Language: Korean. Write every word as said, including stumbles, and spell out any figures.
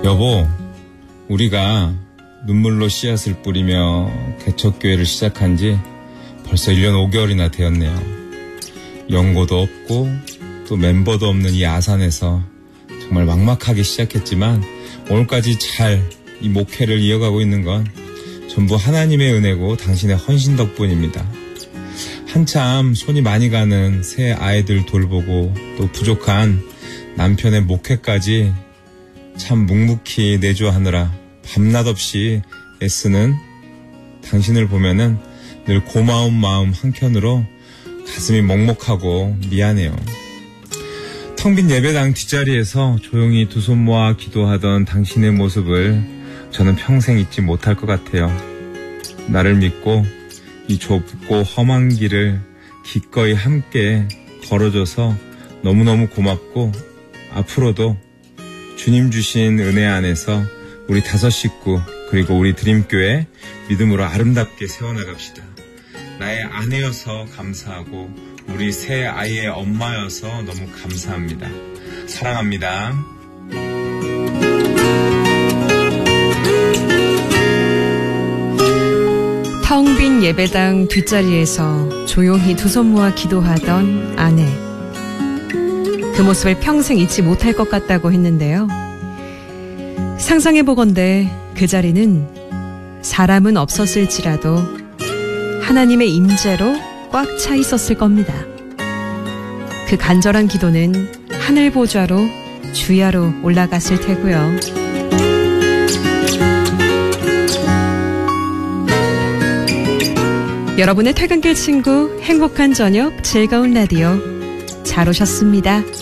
여보, 우리가 눈물로 씨앗을 뿌리며 개척교회를 시작한 지 벌써 일 년 오 개월이나 되었네요. 연고도 없고 또 멤버도 없는 이 아산에서 정말 막막하게 시작했지만 오늘까지 잘 이 목회를 이어가고 있는 건 전부 하나님의 은혜고 당신의 헌신 덕분입니다. 한참 손이 많이 가는 새 아이들 돌보고 또 부족한 남편의 목회까지 참 묵묵히 내조하느라 밤낮 없이 애쓰는 당신을 보면은 늘 고마운 마음 한켠으로 가슴이 먹먹하고 미안해요. 텅 빈 예배당 뒷자리에서 조용히 두 손 모아 기도하던 당신의 모습을 저는 평생 잊지 못할 것 같아요. 나를 믿고 이 좁고 험한 길을 기꺼이 함께 걸어줘서 너무너무 고맙고 앞으로도 주님 주신 은혜 안에서 우리 다섯 식구 그리고 우리 드림교회 믿음으로 아름답게 세워나갑시다. 나의 아내여서 감사하고 우리 새 아이의 엄마여서 너무 감사합니다. 사랑합니다. 텅 빈 예배당 뒷자리에서 조용히 두 손 모아 기도하던 아내. 그 모습을 평생 잊지 못할 것 같다고 했는데요. 상상해보건대 그 자리는 사람은 없었을지라도 하나님의 임재로 꽉 차 있었을 겁니다. 그 간절한 기도는 하늘 보좌로 주야로 올라갔을 테고요. 여러분의 퇴근길 친구 행복한 저녁 즐거운 라디오 잘 오셨습니다.